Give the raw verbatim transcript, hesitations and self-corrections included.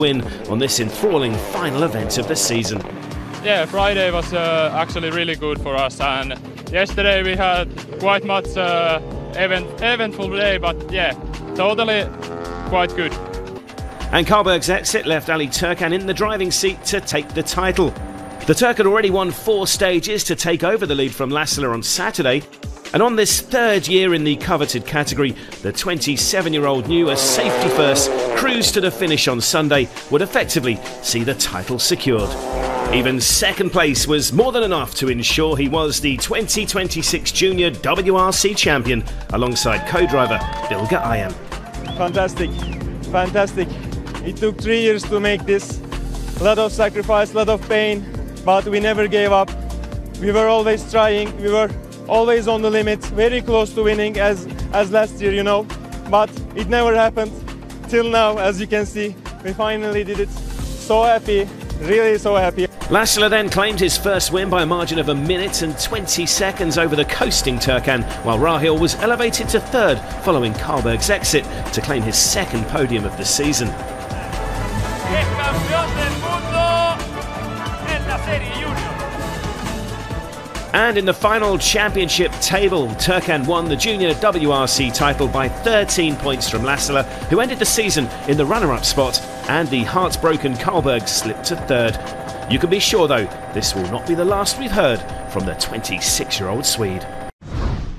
win on this enthralling final event of the season. Yeah, Friday was uh, actually really good for us, and yesterday we had quite much uh, event, eventful day, but yeah, totally quite good. And Karlberg's exit left Ali Turkan in the driving seat to take the title. The Turk had already won four stages to take over the lead from Lassila on Saturday, and on this third year in the coveted category, the twenty-seven-year-old knew a safety-first cruise to the finish on Sunday would effectively see the title secured. Even second place was more than enough to ensure he was the twenty twenty-six Junior W R C champion alongside co-driver Bilge Ayem. Fantastic, fantastic. It took three years to make this. A lot of sacrifice, a lot of pain, but we never gave up. We were always trying, we were always on the limit, very close to winning as, as last year, you know. But it never happened till now, as you can see. We finally did it. So happy, really so happy. Lassila then claimed his first win by a margin of a minute and twenty seconds over the coasting Turkan, while Rahil was elevated to third following Karlberg's exit to claim his second podium of the season. And in the final championship table, Turkan won the Junior W R C title by thirteen points from Lassila, who ended the season in the runner-up spot, and the heartbroken Karlberg slipped to third. You can be sure, though, this will not be the last we've heard from the twenty-six-year-old Swede.